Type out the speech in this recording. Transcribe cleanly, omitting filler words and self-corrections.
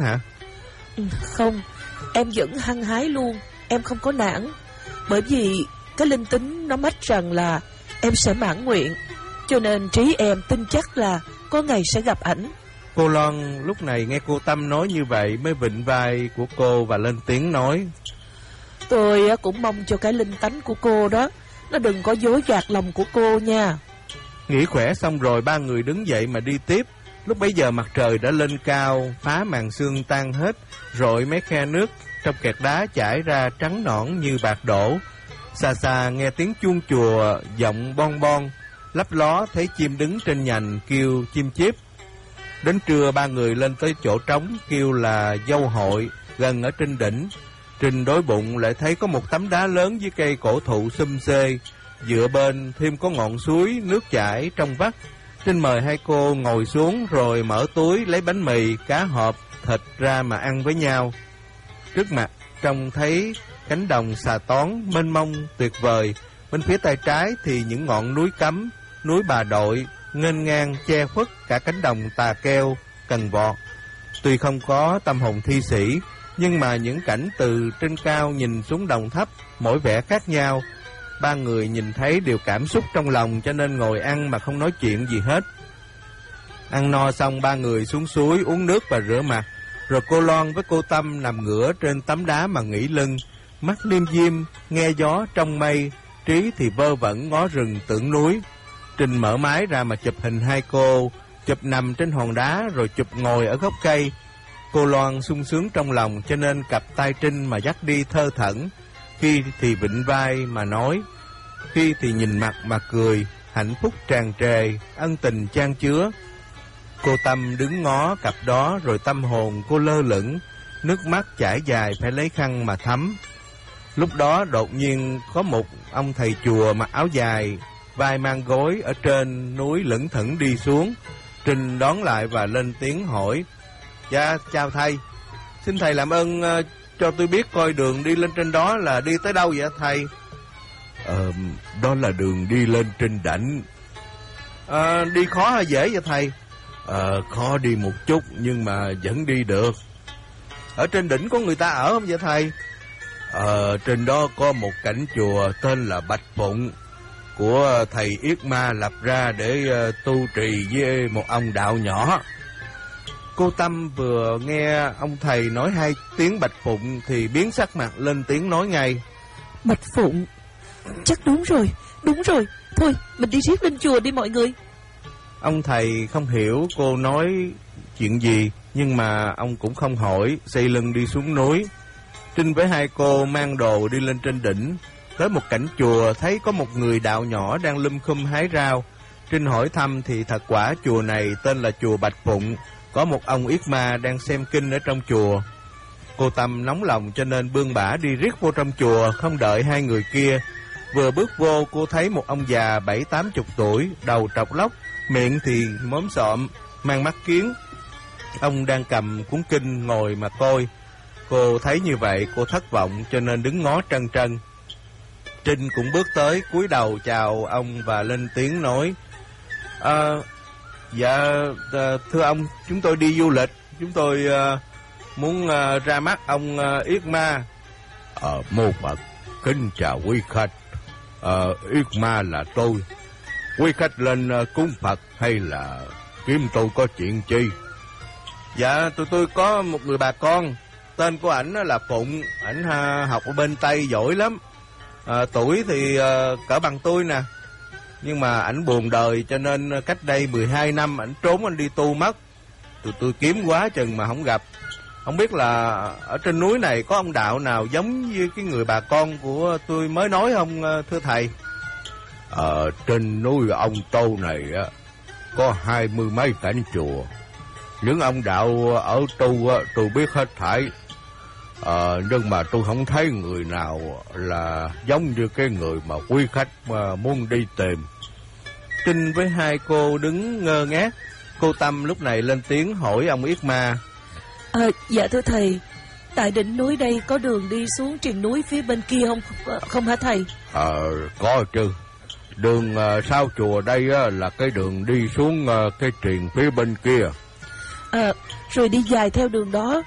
hả? Không, em vẫn hăng hái luôn. Em không có nản. Bởi vì cái linh tính nó mách rằng là em sẽ mãn nguyện, cho nên trí em tin chắc là có ngày sẽ gặp ảnh. Cô Loan lúc này nghe cô Tâm nói như vậy mới vịn vai của cô và lên tiếng nói: Tôi cũng mong cho cái linh tánh của cô đó nó đừng có dối gạt lòng của cô nha. Nghỉ khỏe xong rồi ba người đứng dậy mà đi tiếp. Lúc bấy giờ mặt trời đã lên cao, phá màn sương tan hết, rọi mấy khe nước trong kẹt đá chảy ra trắng nõn như bạc đổ. Xa xa nghe tiếng chuông chùa vọng bon bon, lấp ló thấy chim đứng trên nhành kêu chim chíp. Đến trưa ba người lên tới chỗ trống kêu là dâu hội gần ở trên đỉnh. Trình đối bụng lại thấy có một tấm đá lớn với cây cổ thụ xum xê, dựa bên thêm có ngọn suối nước chảy trong vắt. Trinh mời hai cô ngồi xuống rồi mở túi lấy bánh mì, cá hộp, thịt ra mà ăn với nhau. Trước mặt trông thấy cánh đồng xà tón mênh mông tuyệt vời. Bên phía tay trái thì những ngọn núi Cấm, núi Bà Đội nghênh ngang che khuất cả cánh đồng Tà Keo, Cần Vọt. Tuy không có tâm hồn thi sĩ, nhưng mà những cảnh từ trên cao nhìn xuống đồng thấp mỗi vẻ khác nhau. Ba người nhìn thấy đều cảm xúc trong lòng, cho nên ngồi ăn mà không nói chuyện gì hết. Ăn no xong ba người xuống suối uống nước và rửa mặt. Rồi cô Loan với cô Tâm nằm ngửa trên tấm đá mà nghỉ lưng, mắt liêm diêm nghe gió trong mây, trí thì vơ vẩn ngó rừng tưởng núi. Trình mở máy ra mà chụp hình hai cô, chụp nằm trên hòn đá rồi chụp ngồi ở gốc cây. Cô Loan sung sướng trong lòng, cho nên cặp tay Trinh mà dắt đi thơ thẩn, khi thì vịn vai mà nói, khi thì nhìn mặt mà cười, hạnh phúc tràn trề, ân tình chan chứa. Cô Tâm đứng ngó cặp đó rồi tâm hồn cô lơ lửng, nước mắt chảy dài phải lấy khăn mà thấm. Lúc đó đột nhiên có một ông thầy chùa mặc áo dài, vai mang gối ở trên núi lững thững đi xuống. Trinh đón lại và lên tiếng hỏi: Dạ chào thầy, xin thầy làm ơn cho tôi biết coi đường đi lên trên đó là đi tới đâu vậy thầy? Đó là đường đi lên trên đỉnh. Đi khó hay dễ vậy thầy? Khó đi một chút nhưng mà vẫn đi được. Ở trên đỉnh có người ta ở không vậy thầy? Trên đó có một cảnh chùa tên là Bạch Phụng, của thầy Yết Ma lập ra để tu trì với một ông đạo nhỏ. Cô Tâm vừa nghe ông thầy nói hai tiếng Bạch Phụng thì biến sắc mặt lên tiếng nói ngay: Bạch Phụng, chắc đúng rồi. Thôi mình đi riết lên chùa đi mọi người. Ông thầy không hiểu cô nói chuyện gì, nhưng mà ông cũng không hỏi, xây lưng đi xuống núi. Trinh với hai cô mang đồ đi lên trên đỉnh. Tới một cảnh chùa thấy có một người đạo nhỏ đang lum khum hái rau. Trinh hỏi thăm thì thật quả chùa này tên là chùa Bạch Phụng, có một ông Yết Ma đang xem kinh ở trong chùa. Cô Tâm nóng lòng cho nên bươn bả đi riết vô trong chùa, không đợi hai người kia. Vừa bước vô cô thấy một ông già 70-80 tuổi, đầu trọc lóc, miệng thì móm xộm, mang mắt kiến. Ông đang cầm cuốn kinh ngồi mà coi. Cô thấy như vậy cô thất vọng cho nên đứng ngó trân trân. Trinh cũng bước tới cúi đầu chào ông và lên tiếng nói: Dạ thưa ông, chúng tôi đi du lịch, chúng tôi muốn ra mắt ông Yết Ma. Mô Phật, kính chào quý khách. Yết Ma là tôi. Quý khách lên cúng Phật hay là kiếm tôi có chuyện chi? Dạ tụi tôi có một người bà con, tên của ảnh là Phụng, ảnh học ở bên Tây giỏi lắm. Tuổi thì cỡ bằng tôi nè, nhưng mà ảnh buồn đời cho nên cách đây 12 năm ảnh trốn, anh đi tu mất. Tụi tôi kiếm quá chừng mà không gặp. Không biết là ở trên núi này có ông đạo nào giống như cái người bà con của tôi mới nói không thưa thầy? Trên núi ông Tô này á có 20 mấy cảnh chùa. Những ông đạo ở tu tôi biết hết thảy. Nhưng mà tôi không thấy người nào là giống như cái người mà quý khách mà muốn đi tìm. Trinh với hai cô đứng ngơ ngác. Cô Tâm lúc này lên tiếng hỏi ông Yết Ma: Dạ thưa thầy, tại đỉnh núi đây có đường đi xuống triền núi phía bên kia không hả thầy? Có chứ. Đường sau chùa đây là cái đường đi xuống cái triền phía bên kia. Rồi đi dài theo đường đó